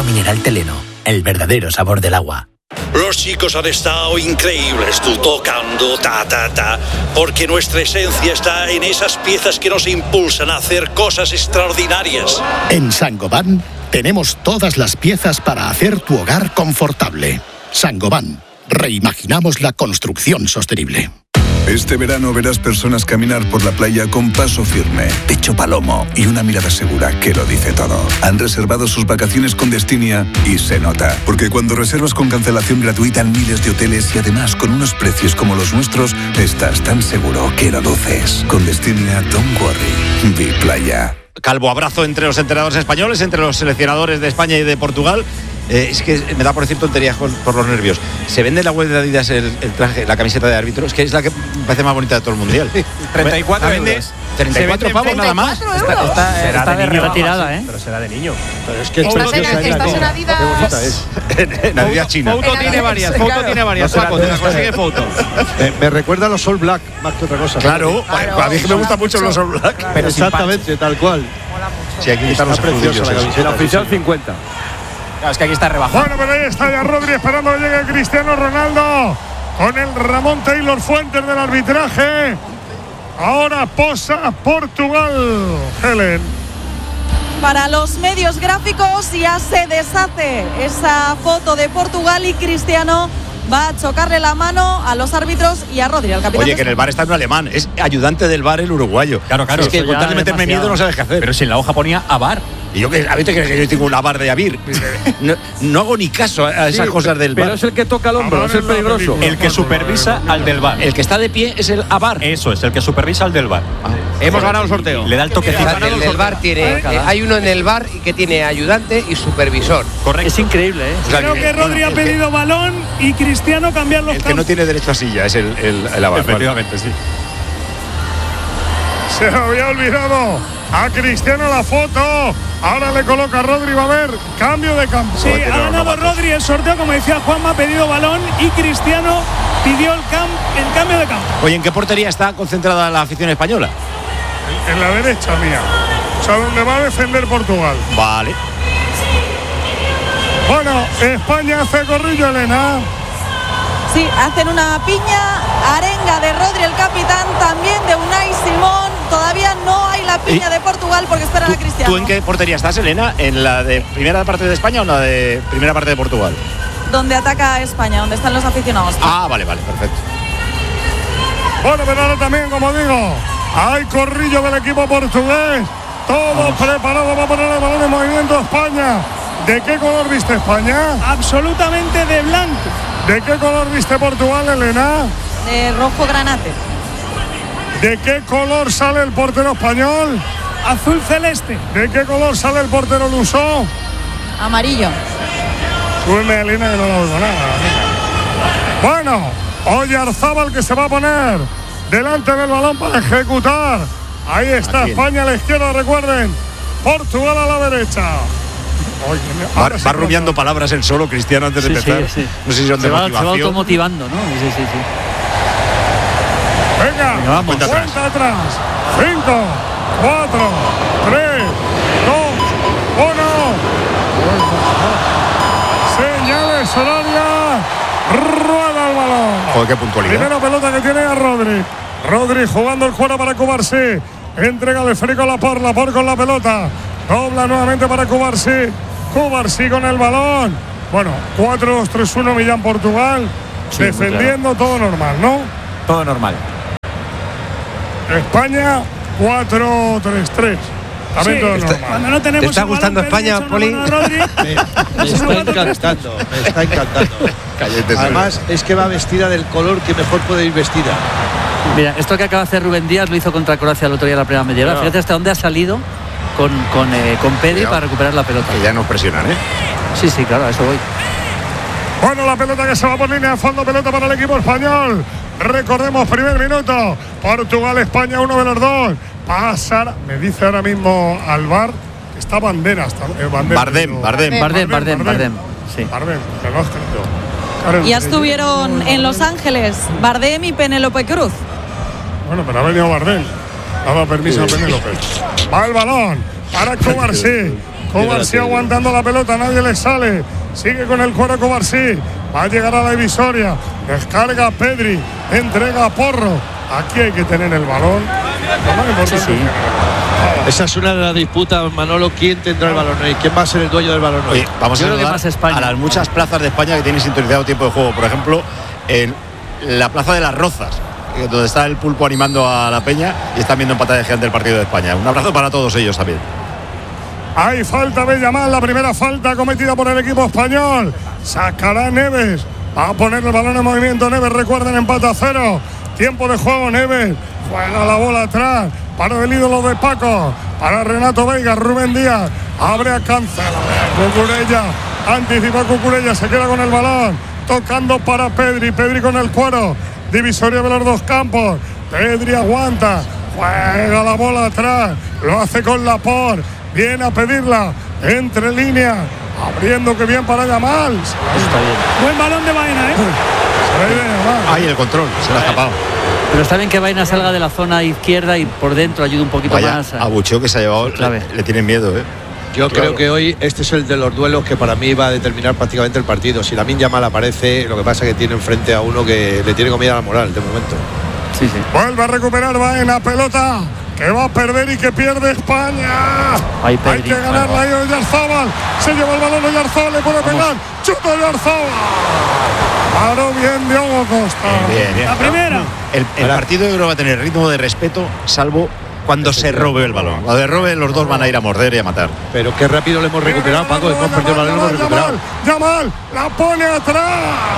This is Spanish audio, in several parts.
mineral Teleno, el verdadero sabor del agua. Los chicos han estado increíbles, tú tocando, porque nuestra esencia está en esas piezas que nos impulsan a hacer cosas extraordinarias. En Saint-Gobain tenemos todas las piezas para hacer tu hogar confortable. Saint-Gobain, reimaginamos la construcción sostenible. Este verano verás personas caminar por la playa con paso firme, pecho palomo y una mirada segura que lo dice todo. Han reservado sus vacaciones con Destinia y se nota. Porque cuando reservas con cancelación gratuita en miles de hoteles y además con unos precios como los nuestros, estás tan seguro que lo luces. Con Destinia, don't worry. Be playa. Calvo abrazo entre los entrenadores españoles, entre los seleccionadores de España y de Portugal. Es que me da por decir tonterías por los nervios. Se vende en la web de Adidas el traje, la camiseta de árbitro, es que es la que me parece más bonita de todo el mundial. 34 euros. 34 pavos nada más. Está de retirada, ¿eh? Pero será de niño. Pero es que estás en Adidas. En Adidas China. Foto tiene varias, Paco, te la consigue foto. Me recuerda a los All Black, más que otra cosa. Claro, a mí es que me gustan mucho los All Black. Pero exactamente, tal cual. Sí, hay que quitar los preciosos. La oficial 50. Claro, es que aquí está rebajado. Bueno, pero ahí está ya Rodri esperando que llegue Cristiano Ronaldo con el Ramón Taylor Fuentes del arbitraje. Ahora posa Portugal, Helen. Para los medios gráficos ya se deshace esa foto de Portugal y Cristiano va a chocarle la mano a los árbitros y a Rodri, al capitán. Oye, que en el bar está un alemán, es ayudante del bar el uruguayo. Claro. Es que con tal de meterme miedo no sabes qué hacer. Pero si en la hoja ponía Avar. Y yo que a veces crees que yo tengo una bar de Avir. No hago ni caso a esas cosas del bar. Pero es el que toca el hombro, es el peligroso. El que supervisa al del bar. El que está de pie es el Avar. Eso es, el que supervisa al del bar. Hemos ganado el sorteo. Le da el toquecito. El del bar tiene. Hay uno en el bar que tiene ayudante y supervisor. Correcto. Es increíble, ¿eh? O sea, creo que Rodri ha pedido balón y Cristiano cambiar los campos. El que no tiene derecho a silla es el Avar. Efectivamente, sí. Se había olvidado a Cristiano la foto. Ahora le coloca a Rodri, va a haber cambio de campo. Sí, ha ganado Rodri el sorteo, como decía Juanma, ha pedido balón y Cristiano pidió el cambio de campo. Oye, ¿en qué portería está concentrada la afición española? En la derecha mía. O sea, donde va a defender Portugal. Vale. Bueno, España hace corrillo, Elena. Sí, hacen una piña, arenga de Rodri, el capitán, también de Unai Simón. Todavía no hay la piña de Portugal porque esperan a Cristiano. ¿Tú en qué portería estás, Elena? ¿En la de primera parte de España o en la de primera parte de Portugal? Donde ataca España, donde están los aficionados. Ah, vale, perfecto. Bueno, pero ahora también, como digo, hay corrillo del equipo portugués. Todo preparado para poner el balón en movimiento España. ¿De qué color viste España? Absolutamente de blanco. ¿De qué color viste Portugal, Elena? De rojo granate. ¿De qué color sale el portero español? Azul celeste. ¿De qué color sale el portero luso? Amarillo. Súbeme, Elena, que no lo oigo nada. Bueno, Oyarzábal que se va a poner delante del balón para ejecutar. Ahí está España a la izquierda, recuerden. Portugal a la derecha. Oye, va rumiando palabras el solo, Cristiano, antes de empezar. Sí. No sé si son de motivación. Se va automotivando, ¿no? Sí. Venga, vamos. Cuenta atrás. 5, 4, 3, 2, 1. Señales horarias. Rueda el balón. Joder, qué puntualidad. Primera pelota que tiene a Rodri. Rodri jugando el cuero para Cubarsí. Entrega de Federico Laporte con la pelota. Dobla nuevamente para Cubarsí. Cubarsí con el balón. Bueno, 4-2-3-1 Millán Portugal. Sí, defendiendo, todo normal, ¿no? Todo normal. España 4-3-3. También todo normal. Cuando no tenemos. ¿Te está gustando España, Poli? Me está encantando. Además, es que va vestida del color que mejor puede ir vestida. Mira, esto que acaba de hacer Rubén Díaz lo hizo contra Croacia el otro día en la primera media hora. Fíjate hasta dónde ha salido con Pedri para recuperar la pelota. Que ya nos presionan, ¿eh? Sí, claro, a eso voy. Bueno, la pelota que se va por línea de fondo, pelota para el equipo español. Recordemos, primer minuto. Portugal-España, uno de los dos. Pasar, me dice ahora mismo al VAR que está Banderas. Bardem. Sí. Bardem, que lo has escrito. Ya estuvieron en Los Ángeles Bardem y Penélope Cruz. Bueno, pero ha venido Bardem. Ha dado permiso a Penélope. Va el balón para Cubarsí. Cubarsí aguantando la pelota, nadie le sale. Sigue con el cuero Cubarsí. Va a llegar a la divisoria. Descarga Pedri. Entrega a Porro. Aquí hay que tener el balón. Esa es una de las disputas, Manolo. ¿Quién tendrá el balón hoy? ¿Quién va a ser el dueño del balón hoy? Vamos a saludar a las muchas plazas de España que tienen sintonizado tiempo de juego. Por ejemplo, en la plaza de las Rozas, donde está el Pulpo animando a la peña y están viendo en pantalla gigante el partido de España. Un abrazo para todos ellos también. Hay falta de Yamal, la primera falta cometida por el equipo español. Sacará Neves. Va a poner el balón en movimiento Neves. Recuerden, empate a 0. Tiempo de juego, Neves. Juega la bola atrás. Para el ídolo de Paco. Para Renato Veiga, Rubén Díaz. Abre a Cancela. Cucurella. Anticipa Cucurella. Se queda con el balón. Tocando para Pedri. Pedri con el cuero. Divisoria de los dos campos. Pedri aguanta. Juega la bola atrás. Lo hace con Laporte. Viene a pedirla. Entre líneas. Abriendo que bien para Yamal. Está bien. Buen balón de Baena, Ahí el control. Se le ha escapado. Pero está bien que Baena salga de la zona izquierda y por dentro ayude un poquito más. Abucheo que se ha llevado. Le tienen miedo, Yo creo que hoy este es el de los duelos que para mí va a determinar prácticamente el partido. Si Lamine Yamal aparece, lo que pasa es que tiene enfrente a uno que le tiene comida la moral de momento. Sí. Vuelve a recuperar Baena, pelota que va a perder y que pierde España. Hay que ganarla ahí Oyarzábal. Se lleva el balón Oyarzábal, le puede pegar. Chuta Oyarzábal. Paró bien Diogo Costa. Bien. La primera. El partido yo creo que va a tener ritmo de respeto, salvo cuando se robe el balón. Cuando se robe, los dos van a ir a morder y a matar. Pero qué rápido lo hemos recuperado, Paco. Hemos perdido el balón, lo hemos recuperado. Yamal, la pone atrás.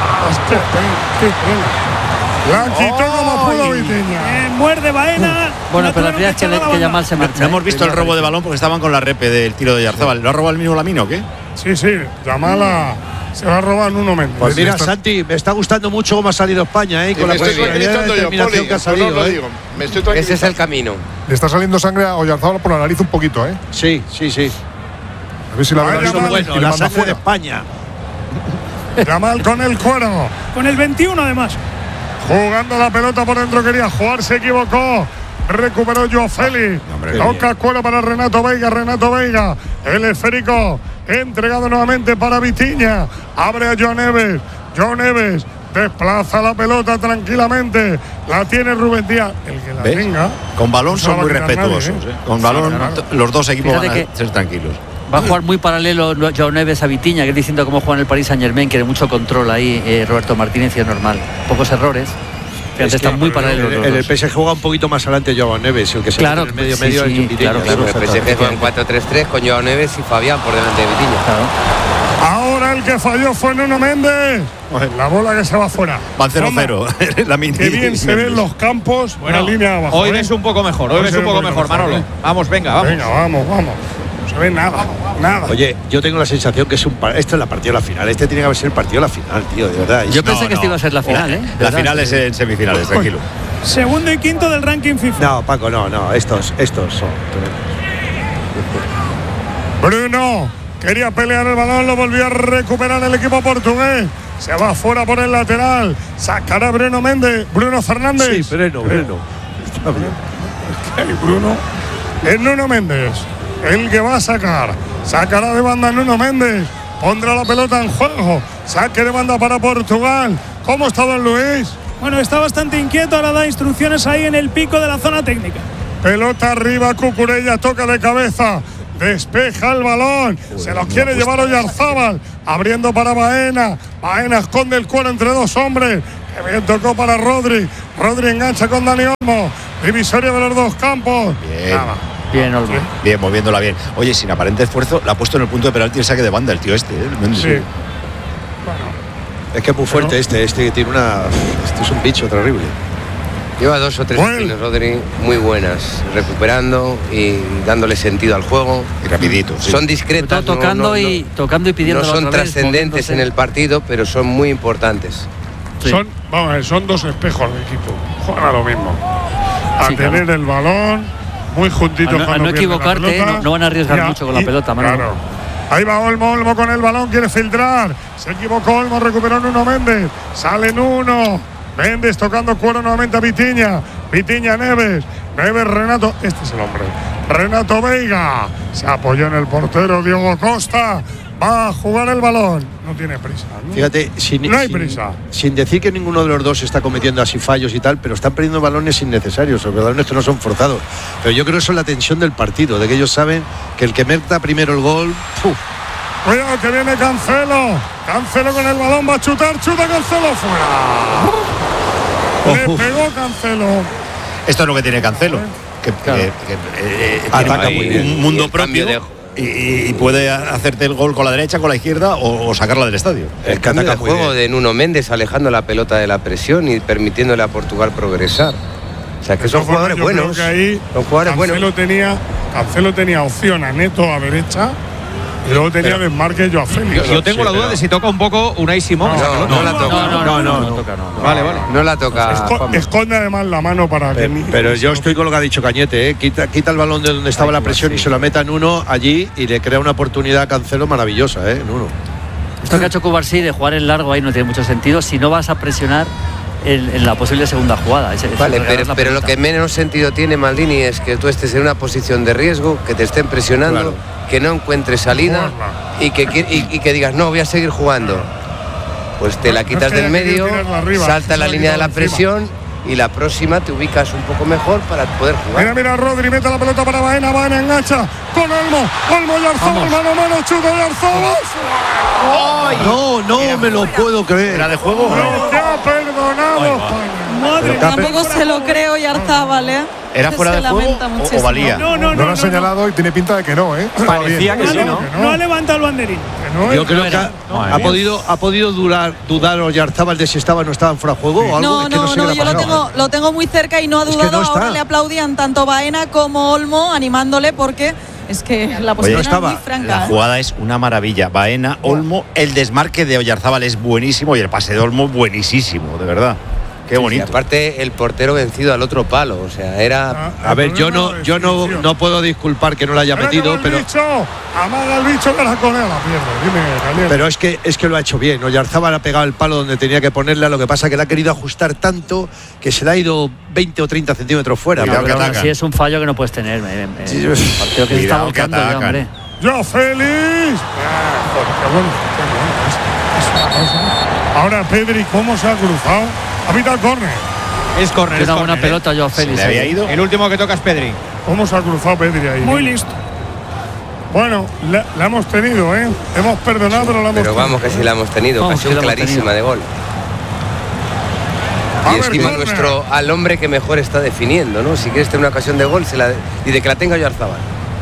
La quitó como pudo Vitinha. Muerde Baena. Bueno, pero la realidad es que Yamal se marcha. No hemos visto el robo de balón porque estaban con la repe del tiro de Oyarzábal. ¿Lo ha robado el mismo Lamine o qué? Sí, Yamal se va a robar en 1 momento. Pues mira, Santi, me está gustando mucho cómo ha salido España, con la posibilidad de determinación que ha salido. Ese es el camino. Le está saliendo sangre a Oyarzábal por la nariz un poquito, Sí. A ver si la verdad es bueno, la sangre de España. Yamal con el cuero. Con el 21 además. Jugando la pelota por dentro, quería jugar, se equivocó. Recuperó Joao Félix. Toca cuero para Renato Veiga. El esférico entregado nuevamente para Vitinha. Abre a Joao Neves. Desplaza la pelota tranquilamente. La tiene Rubén Díaz. El que la tenga. Con balón son muy respetuosos. Con balón los dos equipos van a ser tranquilos. Va a jugar muy paralelo Joao Neves a Vitinha, que es distinto a cómo juega en el Paris Saint-Germain, quiere mucho control ahí Roberto Martínez, y es normal. Pocos errores. Fíjate, están muy paralelos. En el PSG juega un poquito más adelante Joao Neves, el que se claro, en el medio es Vitinha. Claro. El PSG juega en 4-3-3 con Joao Neves y Fabián por delante de Vitinha. Claro. Ahora el que falló fue Nuno Méndez. La bola que se va fuera. Van 0-0. Qué bien se ven los campos. Bueno, la línea abajo. Hoy ves un poco mejor. Manolo. Vamos, venga, vamos. Venga, vamos. No se ve nada. Oye, yo tengo la sensación que esta es la partida de la final. Este tiene que haber sido el partido de la final, tío, de verdad. Yo pensé que esta iba a ser la final, La final es en semifinales, tranquilo. Segundo y quinto del ranking FIFA. No, Paco, no. Estos son. Bruno quería pelear el balón, lo volvió a recuperar el equipo portugués. Se va fuera por el lateral. Sacará Bruno Fernández. Sí, Bruno. Está bien. Bruno. Es Nuno Méndez el que va a sacar. Sacará de banda Nuno Méndez. Pondrá la pelota en juego. Saque de banda para Portugal. ¿Cómo está don Luis? Bueno, está bastante inquieto. Ahora da instrucciones ahí en el pico de la zona técnica. Pelota arriba, Cucurella toca de cabeza. Despeja el balón. Se lo quiere llevar Oyarzábal. Abriendo para Baena. Baena esconde el cuero entre dos hombres. Que bien tocó para Rodri. Rodri engancha con Dani Olmo. Divisoria de los dos campos. Bien, Olmo. Bien, moviéndola bien. Oye, sin aparente esfuerzo, la ha puesto en el punto de penalti el saque de banda el tío este. Sí. Es que es muy fuerte este que tiene este es un bicho terrible. Lleva 2 o 3 acciones, Rodri, muy buenas, recuperando y dándole sentido al juego. Y rapidito. Sí. Son discretas. Tocando y pidiendo. No son trascendentes en el partido, pero son muy importantes. Sí. Son dos espejos de equipo. Juegan a lo mismo. A tener el balón muy juntitos. A no equivocarte, no van a arriesgar mucho con la pelota, Manolo. Claro. Ahí va Olmo con el balón, quiere filtrar. Se equivocó Olmo, recuperó Nuno Méndez. Sale Nuno. Méndez tocando cuero nuevamente a Vitinha. Neves, Renato. Este es el hombre. Renato Veiga. Se apoyó en el portero Diogo Costa. Va a jugar el balón. No tiene prisa, ¿no? Fíjate, no hay prisa. Sin decir que ninguno de los dos está cometiendo así fallos y tal, pero están perdiendo balones innecesarios, o balones que no son forzados. Pero yo creo que eso es la tensión del partido, de que ellos saben que el que meta primero el gol. Cuidado que viene Cancelo. Cancelo con el balón, va a chutar, chuta Cancelo fuera. Le pegó Cancelo. Esto es lo que tiene Cancelo. Que ataca muy bien. Un mundo propio. Y puede hacerte el gol con la derecha, con la izquierda o sacarla del estadio. El cambio de juego de Nuno Méndez, alejando la pelota de la presión y permitiéndole a Portugal progresar. O sea, que son jugadores buenos. Que ahí son jugadores buenos. Cancelo tenía opción a Neto a derecha. Y luego tenía desmarque Joao Félix. Yo tengo la duda de si toca un poco Unai Simón. No la toca. No. Vale. No la toca. Esconde además la mano para que. Pero yo estoy con lo que ha dicho Cañete, ¿eh? Quita el balón de donde estaba la presión y se lo meta en uno allí y le crea una oportunidad a Cancelo maravillosa, ¿eh? Nuno. Esto que ha hecho Cubarsí de jugar en largo ahí no tiene mucho sentido si no vas a presionar en la posible segunda jugada. Vale, pero lo que menos sentido tiene, Maldini, es que tú estés en una posición de riesgo, que te estén presionando, que no encuentres salida y que digas, no, voy a seguir jugando. Pues te la quitas del medio, salta la línea de la presión y la próxima te ubicas un poco mejor para poder jugar. Mira, Rodri mete la pelota para Baena engancha con Olmo y Arzabal, mano a mano, chuta de Arzabal. No me lo puedo creer. ¿Era de juego? No, que ha perdonado. Madre, tampoco se lo creo Arzabal, ¿eh? ¿Era fuera de juego o valía? No lo ha señalado y tiene pinta de que no, ¿eh? Parecía que sí, ¿no? No ha levantado el banderín. Yo creo que ha podido dudar Oyarzabal de si estaba o no estaba en fuera de juego o algo. No, yo lo tengo muy cerca y no ha dudado. Ahora le aplaudían tanto Baena como Olmo animándole porque es que la posición es muy franca. La jugada es una maravilla. Baena, Olmo, el desmarque de Oyarzabal es buenísimo y el pase de Olmo buenísimo, de verdad. Qué bonito. Sí, aparte el portero vencido al otro palo, o sea, era. A ver, yo no puedo disculpar que no la haya metido, pero. Amaga el bicho que la conea la pierde. Dime, Caliente. Pero es que lo ha hecho bien. Oyarzabal ha pegado el palo donde tenía que ponerle, lo que pasa que le ha querido ajustar tanto que se le ha ido 20 o 30 centímetros fuera. Sí, es un fallo que no puedes tener. Partido que se está volcando ya, hombre. ¡Yo, Félix! Ahora Pedri, ¿cómo se ha cruzado? Ha pitado el córner. Es córner. Es una buena pelota, Joao Félix. ¿Le había ido? El último que toca es Pedri. ¿Cómo se ha cruzado Pedri ahí? Muy listo. Bueno, la hemos tenido, ¿eh? Hemos perdonado, pero la hemos tenido. Pero vamos que sí la hemos tenido. Ocasión clarísima de gol. Y encima al hombre que mejor está definiendo, ¿no? Si quieres tener una ocasión de gol, y de que la tenga Oyarzabal.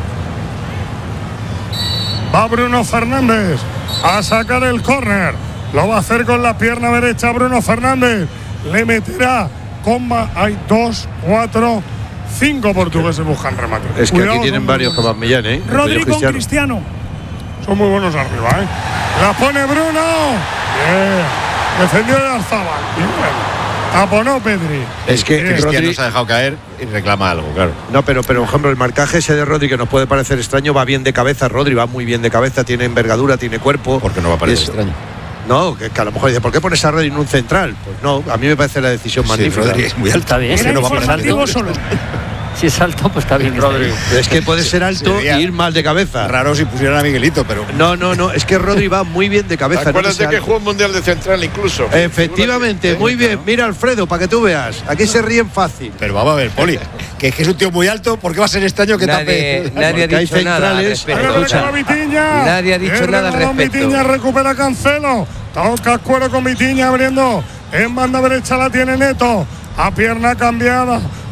Va Bruno Fernández a sacar el córner. Lo va a hacer con la pierna derecha Bruno Fernández. Le meterá comba. Hay 2, 4, 5 portugueses buscan remate. Es que aquí tienen varios que van Millán, ¿eh? Rodri con Cristiano. Son muy buenos arriba, ¿eh? La pone Bruno. Bien. Defendió de Arzabal. Bien. Taponó Pedri. Es que Cristiano se ha dejado caer y reclama algo, claro. No, pero por ejemplo, el marcaje ese de Rodri, que nos puede parecer extraño, va bien de cabeza. Rodri va muy bien de cabeza, tiene envergadura, tiene cuerpo. ¿Por qué no va a parecer extraño? No, que a lo mejor dice, ¿por qué pones a Rodri en un central? Pues no, a mí me parece la decisión magnífica. Rodri es muy alta, bien. No va a pasar solo. Si es alto, pues está bien. Rodri. Es que puede ser alto y ir mal de cabeza. Raro si pusieran a Miguelito, pero. No, es que Rodri va muy bien de cabeza. Acuérdate que jugó un mundial de central incluso. Efectivamente, muy bien. Mira, Alfredo, para que tú veas. Aquí se ríen fácil. Pero vamos a ver, Poli, que es un tío muy alto, ¿por qué va a ser extraño que tape? Nadie ha dicho nada. Nadie ha dicho nada al respecto. Vitinha recupera Cancelo. Toca Cuero con Vitinha abriendo. En banda derecha la tiene Neto. A pierna cambiada.